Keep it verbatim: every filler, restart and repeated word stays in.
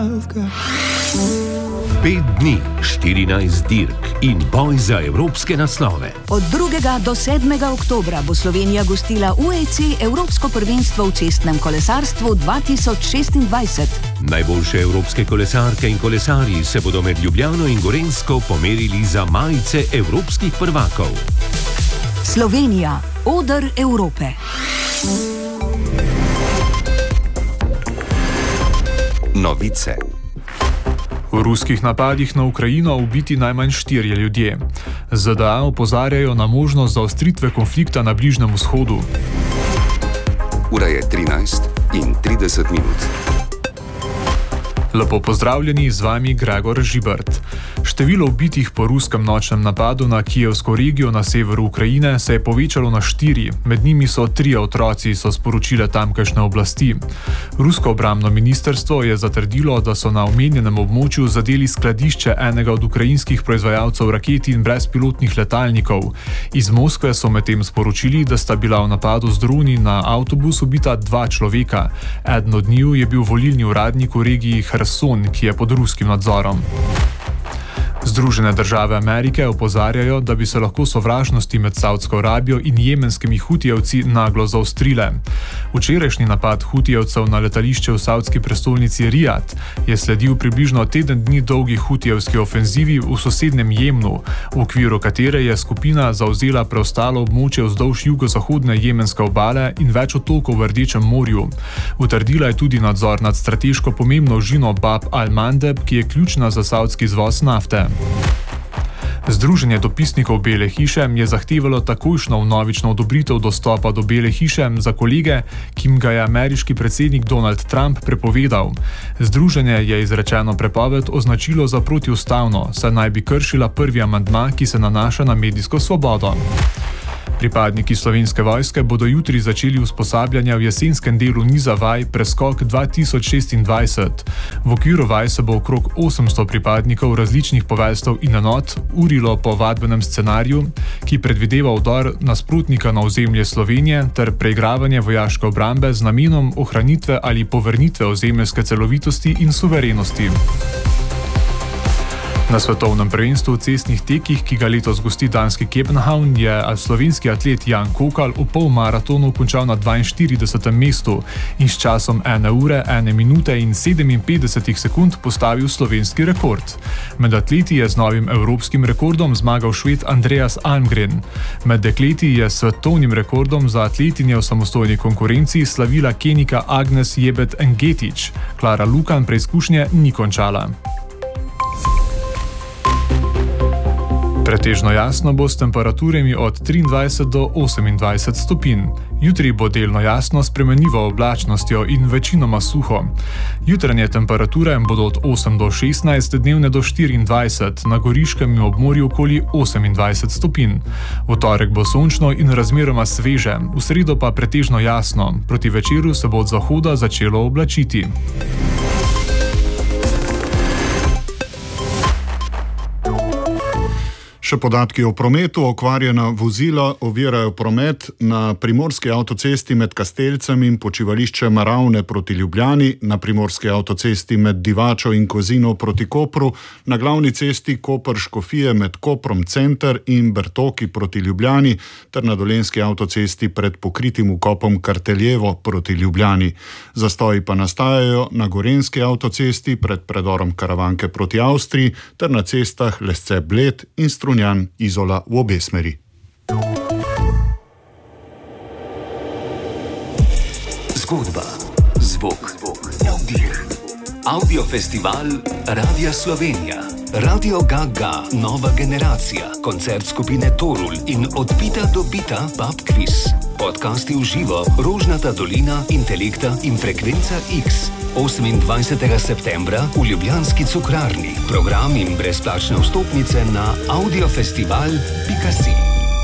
Pet dni, štirinajst dirk in boj za evropske naslove. Od drugega do sedmega oktobra bo Slovenija gostila U E C Evropsko prvenstvo v cestnem kolesarstvu dva tisoč šestindvajset. Najboljše evropske kolesarke in kolesarji se bodo med Ljubljano in Gorenjsko pomerili za majice evropskih prvakov. Slovenija, oder Evrope. Novice. V ruskih napadih na Ukrajino ubiti najmanj štirje ljudje. Z D A opozarjajo na možnost zaostritve konflikta na Bližnjem vzhodu. Ura je trinajst in trideset minut. Lepo pozdravljeni, z vami Gregor Žibert. Število ubitih po ruskem nočnem napadu na kijevsko regijo na severu Ukrajine se je povečalo na štiri, med njimi so trije otroci, so sporočile tamkajšnje oblasti. Rusko obrambno ministrstvo je zatrdilo, da so na omenjenem območju zadeli skladišče enega od ukrajinskih proizvajalcev raket in brezpilotnih letalnikov. Iz Moskve so medtem sporočili, da sta bila v napadu z droni na avtobus ubita dva človeka. Eden od njiju je bil volilni uradnik v regiji Herson, ki je pod ruskim nadzorom. Združene države Amerike opozarjajo, da bi se lahko sovražnosti med Savdsko Arabijo in jemenskimi hutijevci naglo zaostrile. Včerajšnji napad hutijevcev na letališče v savdski prestolnici Rijad je sledil približno teden dni dolgi hutijevski ofenzivi v sosednjem Jemnu, v okviru katere je skupina zavzela preostalo območje vzdolž jugozahodne jemenske obale in več otokov v Rdečem morju. Utrdila je tudi nadzor nad strateško pomembno žino Bab al-Mandeb, ki je ključna za savdski izvoz nafte. Združenje dopisnikov Bele hiše je zahtevalo takojšnjo vnovično odobritev dostopa do Bele hiše za kolege, ki jim ga je ameriški predsednik Donald Trump prepovedal. Združenje je izrečeno prepoved označilo za protiustavno, saj naj bi kršila prvi amandma, ki se nanaša na medijsko svobodo. Pripadniki Slovenske vojske bodo jutri začeli usposabljanja v jesenskem delu niza vaj Preskok dva tisoč šestindvajset. V okviru vaj se bo okrog osemsto pripadnikov različnih poveljstev in enot urilo po vadbenem scenariju, ki predvideva vdor nasprotnika na ozemlje Slovenije ter preigravanje vojaške obrambe z namenom ohranitve ali povrnitve ozemeljske celovitosti in suverenosti. Na svetovnem prvenstvu v cestnih tekih, ki ga letos gosti danski København, je slovenski atlet Jan Kokal v polmaratonu končal na dvainštiridesetem mestu in s časom ene ure, ene minute in sedeminpetdeset sekund postavil slovenski rekord. Med atleti je z novim evropskim rekordom zmagal Šved Andreas Almgren. Med dekleti je s svetovnim rekordom za atletinje v samostojni konkurenci slavila Kenika Agnes Jebet Ngetić. Klara Lukan preizkušnje ni končala. Pretežno jasno bo s temperaturami od triindvajset do osemindvajset stopinj. Jutri bo delno jasno s spremenljivo oblačnostjo in večinoma suho. Jutranje temperature bodo od osem do šestnajst, dnevne do štiriindvajset, na Goriškem in ob morju okoli osemindvajset stopinj. V torek bo sončno in razmeroma sveže, v sredo pa pretežno jasno. Proti večeru se bo od zahoda začelo oblačiti. Še podatki o prometu. Okvarjena vozila ovirajo promet na primorski avtocesti med Kastelcem in počivališčem Ravne proti Ljubljani, na primorski avtocesti med Divačo in Kozino proti Kopru, na glavni cesti Koper-Škofije med Koprom Center in Bertoki proti Ljubljani ter na dolenjski avtocesti pred pokritim vkopom Karteljevo proti Ljubljani. Zastoji pa nastajajo na gorenjski avtocesti pred predorom Karavanke proti Avstriji ter na cestah Lesce-Bled in Strunjan Izola v obe smeri. Zgodba, zvok, dih. Audiofestival Radia Slovenija. Radio G A G A, nova generacija. Koncert skupine Torul in od pita do bita pub quiz. Podcasti v živo, Rožnata dolina, Intelekta in Frekvenca X. osemindvajsetega septembra v ljubljanski cukrarni. Program in brezplačne vstopnice na audiofestival pika si.